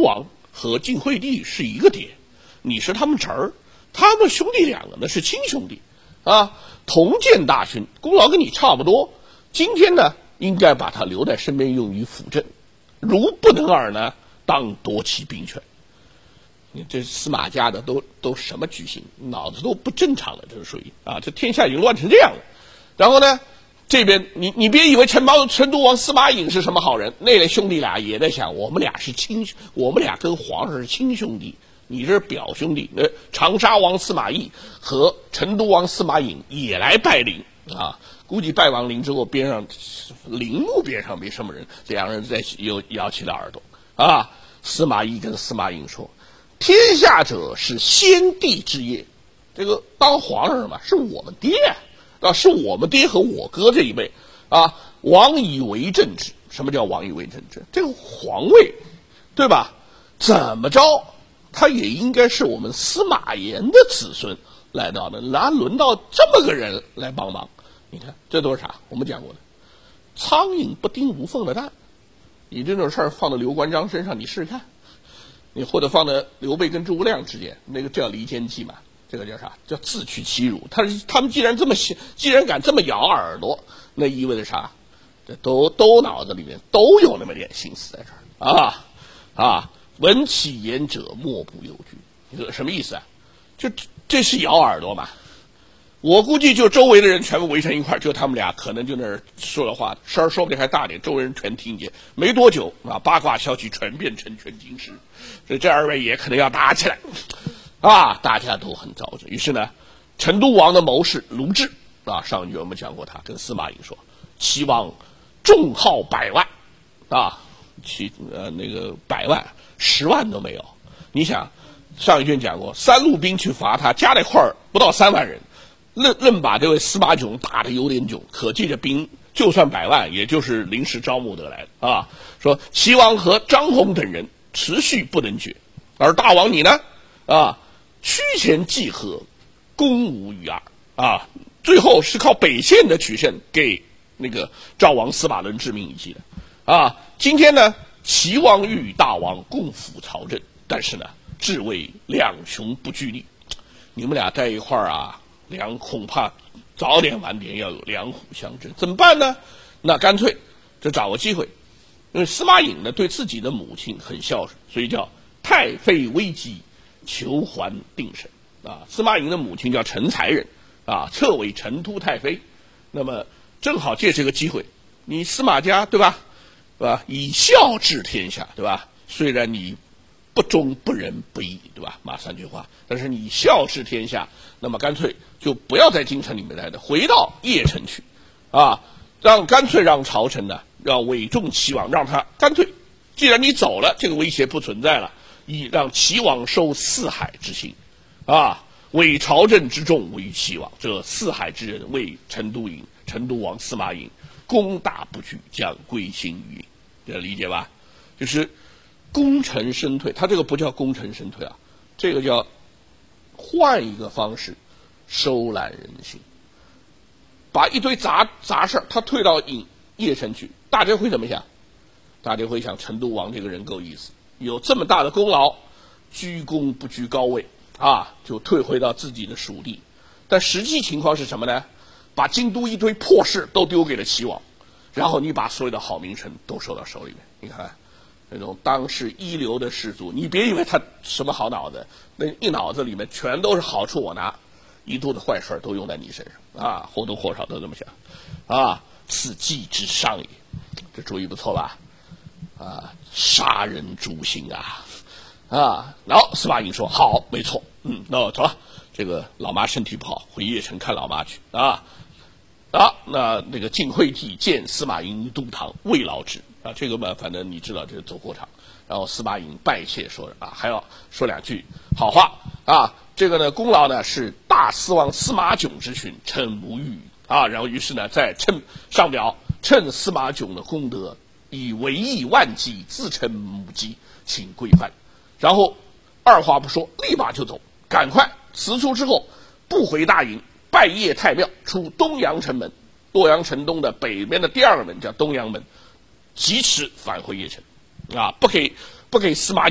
都王和晋惠帝是一个爹，你是他们侄儿，他们兄弟两个呢是亲兄弟啊，同建大勋，功劳跟你差不多。今天呢，应该把他留在身边用于辅政，如不能尔呢，当夺其兵权。你这司马家的都什么居心，脑子都不正常了，这是属于啊，这天下已经乱成这样了。然后呢，这边你别以为成都王司马颖是什么好人，那兄弟俩也在想，我们俩跟皇上是亲兄弟，你这是表兄弟。长沙王司马懿和成都王司马颖也来拜陵啊，估计拜完陵之后，边上陵墓边上没什么人，两人又摇起了耳朵啊。司马懿跟司马颖说：“天下者是先帝之业，这个当皇上嘛，是我们爹啊，是我们爹和我哥这一辈啊。王以为政治，什么叫王以为政治？这个皇位，对吧？怎么着，他也应该是我们司马炎的子孙来到的，哪轮到这么个人来帮忙？你看这都是啥？我们讲过的，苍蝇不叮无缝的蛋。你这种事儿放到刘关张身上，你试试看。你或者放在刘备跟诸葛亮之间，那个叫离间计嘛，这个叫啥？叫自取其辱。他们既然敢这么咬耳朵，那意味着啥？这都脑子里面都有那么点心思在这儿啊！闻其言者，莫不忧惧。这什么意思啊？这是咬耳朵嘛？我估计就周围的人全部围成一块，就他们俩可能就那儿说了话，声儿说不定还大点，周围人全听见。没多久啊，八卦消息传遍成全京师，这二位也可能要打起来啊！大家都很着急。于是呢，成都王的谋士卢骘啊，上一句我们讲过，他跟司马颖说：“齐王重号100万啊，那个100万10万都没有。你想，上一卷讲过，3路兵去伐他，加在一块儿不到3万人。”愣把这位司马囧打得有点囧，可记这兵就算100万，也就是临时招募得来的啊。说齐王和张宏等人持续不能决，而大王你呢啊，屈前计和，攻无逾二啊，最后是靠北线的取胜给那个赵王司马伦致命一击的啊。今天呢，齐王欲与大王共辅朝政，但是呢，至为两雄不俱力，你们俩在一块儿啊。恐怕早点晚点要有两虎相争，怎么办呢？那干脆就找个机会，因为司马颖呢对自己的母亲很孝顺，所以叫太妃危急，求还定省啊。司马颖的母亲叫陈才人啊，册为成都太妃。那么正好借这个机会，你司马家对吧？以孝治天下，对吧？虽然你不忠不仁不义，对吧？骂3句话，但是你孝治天下，那么干脆就不要在京城里面待的，回到邺城去，啊，干脆让朝臣呢，让委重齐王，让他干脆，既然你走了，这个威胁不存在了，让齐王收四海之心，啊，委朝政之重为齐王，这四海之人为成都王司马颖，攻大不惧，将归心于营，这理解吧？就是功成身退，他这个不叫功成身退啊，这个叫换一个方式收揽人心，把一堆杂事他退到邺城去，大家会怎么想？大家会想成都王这个人够意思，有这么大的功劳，居功不居高位啊，就退回到自己的属地。但实际情况是什么呢？把京都一堆破事都丢给了齐王，然后你把所有的好名声都收到手里面。你看那种当时一流的士族，你别以为他什么好脑子，那一脑子里面全都是好处我拿，一肚子坏事都用在你身上啊，或多或少都这么想啊，此计之上也，这主意不错吧？啊，杀人诛心啊！然后司马颖说：“好，没错，那我走了。这个老妈身体不好，回邺城看老妈去啊。那个晋惠帝见司马颖于都堂，慰劳之啊。这个嘛，反正你知道，这是走过场。然后司马颖拜谢说还要说2句好话啊。这个呢，功劳呢是大司王司马囧之勋，称无欲啊。然后于是呢，在上表称司马囧的功德，以为义万计，自称母鸡，请规范。然后二话不说，立马就走，赶快辞出之后，不回大营，拜谒太庙，出东阳城门，洛阳城东的北边的第2个门叫东阳门，疾驰返回邺城，啊，不给司马